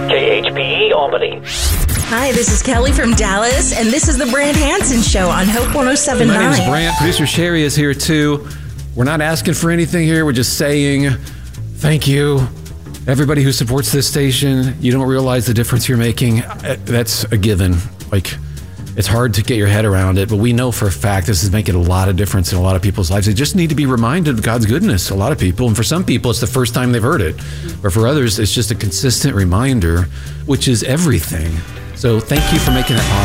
KHPE Albany. Hi, this is Kelly from Dallas, and this is the Brant Hansen Show on Hope 107.9. My name is Brant. Producer Sherry is here too. We're not asking for anything here. We're just saying thank you. Everybody who supports this station, you don't realize the difference you're making. That's a given. It's hard to get your head around it, but we know for a fact this is making a lot of difference in a lot of people's lives. They just need to be reminded of God's goodness, a lot of people. And for some people, it's the first time they've heard it. But for others, it's just a consistent reminder, which is everything. So thank you for making that possible.